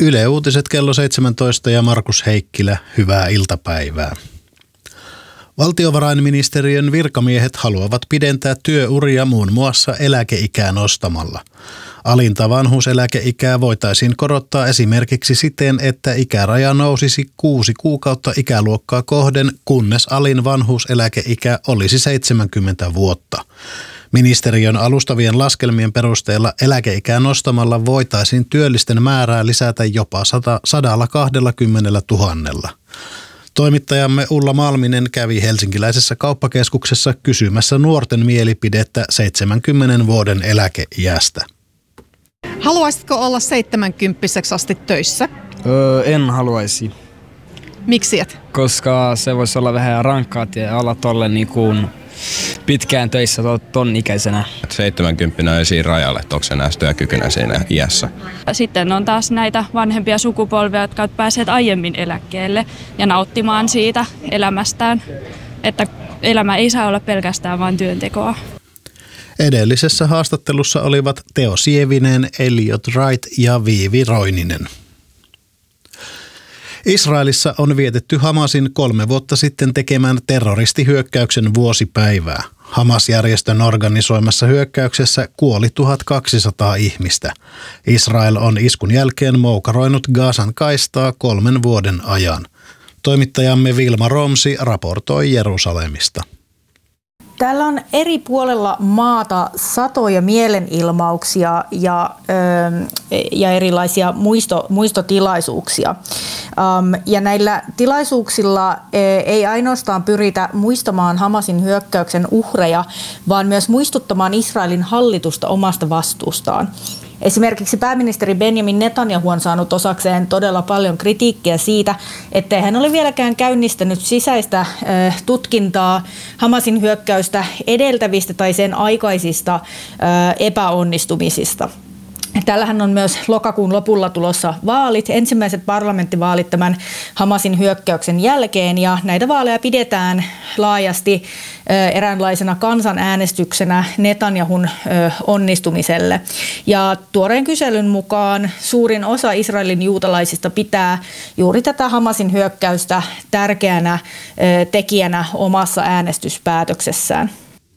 Yle Uutiset kello 17 ja Markus Heikkilä, hyvää iltapäivää. Valtiovarainministeriön virkamiehet haluavat pidentää työuria muun muassa eläkeikää nostamalla. Alinta vanhuuseläkeikää voitaisiin korottaa esimerkiksi siten, että ikäraja nousisi 6 kuukautta ikäluokkaa kohden, kunnes alin vanhuuseläkeikä olisi 70 vuotta. Ministeriön alustavien laskelmien perusteella eläkeikää nostamalla voitaisiin työllisten määrää lisätä jopa 120 000. Toimittajamme Ulla Malminen kävi helsinkiläisessä kauppakeskuksessa kysymässä nuorten mielipidettä 70 vuoden eläkeiästä. Haluaisitko olla 70 asti töissä? En haluaisi. Miksi et? Koska se voisi olla vähän rankkaa ja olla tolle niin kuin pitkään töissä ton ikäisenä. 70 on siinä rajalle, että onko se enää työkykyinen siinä iässä. Sitten on taas näitä vanhempia sukupolvia, jotka ovat päässeet aiemmin eläkkeelle ja nauttimaan siitä elämästään, että elämä ei saa olla pelkästään vain työntekoa. Edellisessä haastattelussa olivat Teo Sievinen, Elliot Wright ja Viivi Roininen. Israelissa on vietetty Hamasin 3 vuotta sitten tekemän terroristihyökkäyksen vuosipäivää. Hamas-järjestön organisoimassa hyökkäyksessä kuoli 1200 ihmistä. Israel on iskun jälkeen moukaroinut Gazan kaistaa 3 vuoden ajan. Toimittajamme Vilma Romsi raportoi Jerusalemista. Täällä on eri puolella maata satoja mielenilmauksia ja erilaisia muistotilaisuuksia. Ja näillä tilaisuuksilla ei ainoastaan pyritä muistamaan Hamasin hyökkäyksen uhreja, vaan myös muistuttamaan Israelin hallitusta omasta vastuustaan. Esimerkiksi pääministeri Benjamin Netanyahu on saanut osakseen todella paljon kritiikkiä siitä, ettei hän ole vieläkään käynnistänyt sisäistä tutkintaa Hamasin hyökkäystä edeltävistä tai sen aikaisista epäonnistumisista. Täällähän on myös lokakuun lopulla tulossa vaalit, ensimmäiset parlamenttivaalit tämän Hamasin hyökkäyksen jälkeen, ja näitä vaaleja pidetään laajasti eräänlaisena kansanäänestyksenä Netanyahun onnistumiselle. Ja tuoreen kyselyn mukaan suurin osa Israelin juutalaisista pitää juuri tätä Hamasin hyökkäystä tärkeänä tekijänä omassa äänestyspäätöksessään.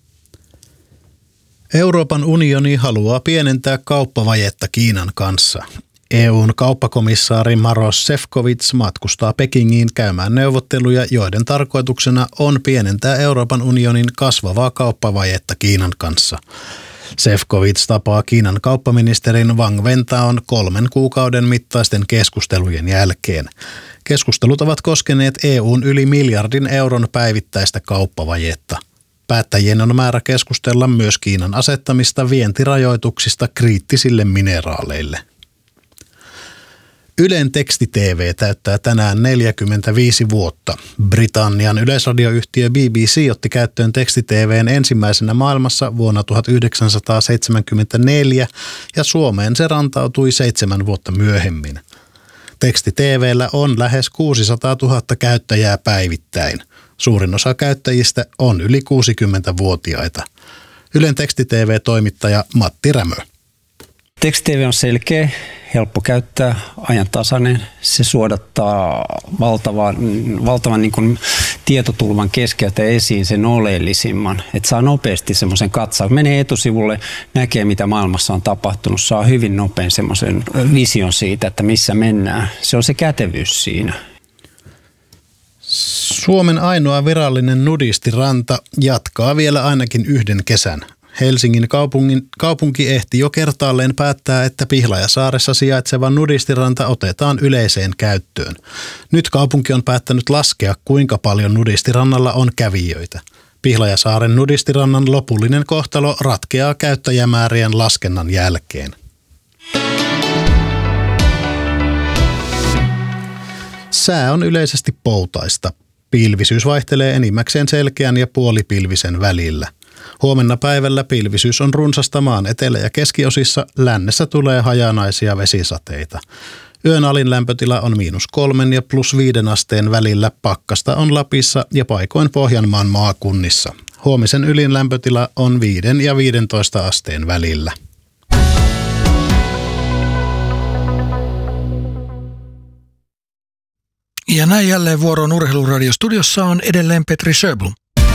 Euroopan unioni haluaa pienentää kauppavajetta Kiinan kanssa. EU:n kauppakomissaari Maroš Šefčovič matkustaa Pekingiin käymään neuvotteluja, joiden tarkoituksena on pienentää Euroopan unionin kasvavaa kauppavajetta Kiinan kanssa. Šefčovič tapaa Kiinan kauppaministerin Wang Wentaon 3 kuukauden mittaisten keskustelujen jälkeen. Keskustelut ovat koskeneet EU:n yli miljardin euron päivittäistä kauppavajetta. Päättäjien on määrä keskustella myös Kiinan asettamista vientirajoituksista kriittisille mineraaleille. Ylen teksti-TV täyttää tänään 45 vuotta. Britannian yleisradioyhtiö BBC otti käyttöön teksti-TV:n ensimmäisenä maailmassa vuonna 1974 ja Suomeen se rantautui 7 vuotta myöhemmin. Teksti-TV:llä on lähes 600 000 käyttäjää päivittäin. Suurin osa käyttäjistä on yli 60-vuotiaita. Ylen teksti-TV-toimittaja Matti Rämö. Teksti-TV on selkeä, helppo käyttää, ajantasainen. Se suodattaa valtavan niin kuin tietotulvan keskeltä esiin sen oleellisimman. Että saa nopeasti semmoisen katsauksen. Menee etusivulle, näkee mitä maailmassa on tapahtunut. Saa hyvin nopein semmoisen vision siitä, että missä mennään. Se on se kätevyys siinä. Suomen ainoa virallinen nudistiranta jatkaa vielä ainakin 1 kesän. Helsingin kaupunki ehti jo kertaalleen päättää, että Pihlajasaaressa sijaitseva nudistiranta otetaan yleiseen käyttöön. Nyt kaupunki on päättänyt laskea, kuinka paljon nudistirannalla on kävijöitä. Pihlajasaaren nudistirannan lopullinen kohtalo ratkeaa käyttäjämäärien laskennan jälkeen. Sää on yleisesti poutaista. Pilvisyys vaihtelee enimmäkseen selkeän ja puolipilvisen välillä. Huomenna päivällä pilvisyys on runsasta maan etelä- ja keskiosissa, lännessä tulee hajanaisia vesisateita. Yön alin lämpötila on -3 ja +5 asteen välillä, pakkasta on Lapissa ja paikoin Pohjanmaan maakunnissa. Huomisen ylin lämpötila on 5 ja 15 asteen välillä. Ja näin jälleen vuoroon Urheiluradiostudiossa on edelleen Petri Sjöblom.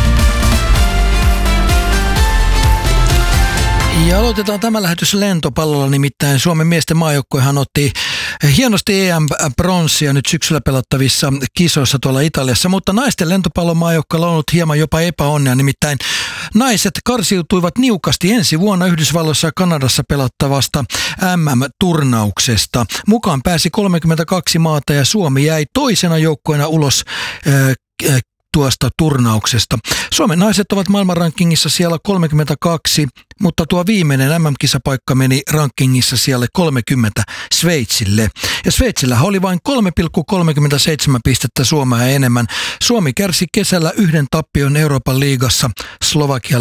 Ja aloitetaan tämä lähetys lentopallolla, nimittäin Suomen miesten maajoukkuehan otti hienosti EM-bronssia nyt syksyllä pelattavissa kisoissa tuolla Italiassa, mutta naisten lentopallomaajoukkueella on ollut hieman jopa epäonnea, nimittäin naiset karsiutuivat niukasti ensi vuonna Yhdysvalloissa ja Kanadassa pelattavasta MM-turnauksesta. Mukaan pääsi 32 maata ja Suomi jäi toisena joukkueena ulos tuosta turnauksesta. Suomen naiset ovat maailmanrankingissa siellä 32, mutta tuo viimeinen MM-kisapaikka meni rankingissa siellä 30 Sveitsille. Ja Sveitsillähän oli vain 3,37 pistettä Suomea enemmän. Suomi kärsi kesällä 1 tappion Euroopan liigassa Slovakialle